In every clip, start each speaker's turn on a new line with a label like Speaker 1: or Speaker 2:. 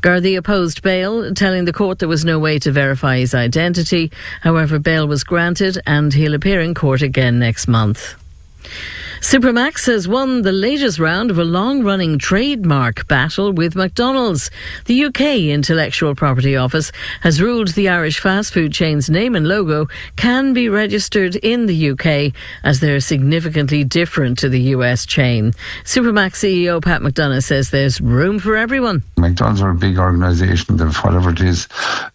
Speaker 1: Gardaí opposed bail, telling the court there was no way to verify his identity. However, bail was granted and he'll appear in court again next month. Supermax has won the latest round of a long-running trademark battle with McDonald's. The UK Intellectual Property Office has ruled the Irish fast food chain's name and logo can be registered in the UK as they're significantly different to the US chain. Supermax CEO Pat McDonough says there's room for everyone.
Speaker 2: McDonald's are a big organisation. They've whatever it is,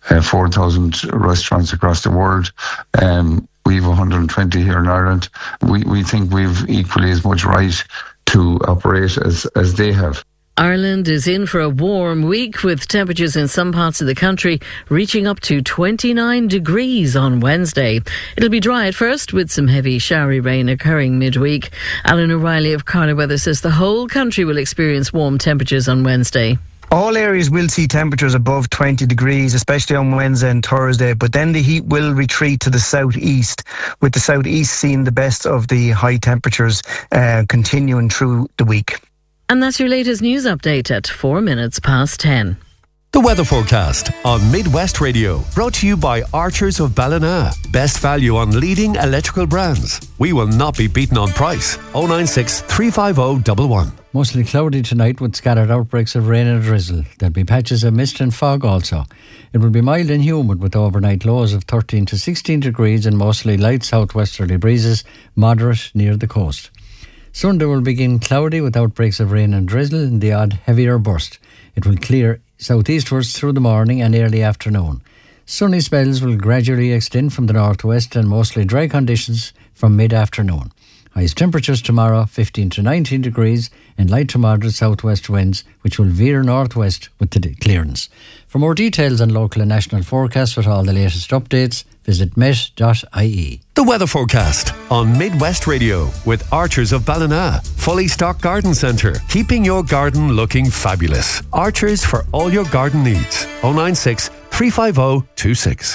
Speaker 2: 4,000 restaurants across the world. We've 120 here in Ireland. We think we've equally as much right to operate as they have.
Speaker 1: Ireland is in for a warm week with temperatures in some parts of the country reaching up to 29 degrees on Wednesday. It'll be dry at first with some heavy showery rain occurring midweek. Alan O'Reilly of Carlow Weather says the whole country will experience warm temperatures on Wednesday.
Speaker 3: All areas will see temperatures above 20 degrees, especially on Wednesday and Thursday, but then the heat will retreat to the southeast, with the southeast seeing the best of the high temperatures continuing through the week.
Speaker 1: And that's your latest news update at 10:04.
Speaker 4: The weather forecast on Midwest Radio, brought to you by Archers of Ballina. Best value on leading electrical brands. We will not be beaten on price. 096 350 11.
Speaker 5: Mostly cloudy tonight with scattered outbreaks of rain and drizzle. There'll be patches of mist and fog also. It will be mild and humid with overnight lows of 13 to 16 degrees and mostly light southwesterly breezes, moderate near the coast. Sunday will begin cloudy with outbreaks of rain and drizzle and the odd heavier burst. It will clear southeastwards through the morning and early afternoon. Sunny spells will gradually extend from the northwest and mostly dry conditions from mid-afternoon. Highest temperatures tomorrow 15 to 19 degrees and light to moderate southwest winds which will veer northwest with the clearance. For more details on local and national forecasts with all the latest updates, visit met.ie.
Speaker 4: The weather forecast on Midwest Radio with Archers of Ballina. Fully stocked garden centre, keeping your garden looking fabulous. Archers for all your garden needs. 096 350 26.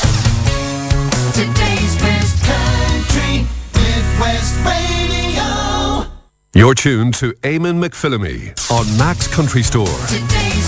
Speaker 6: Today's Best Country, Midwest Radio.
Speaker 4: You're tuned to Eamon McPhillamy on Max Country Store.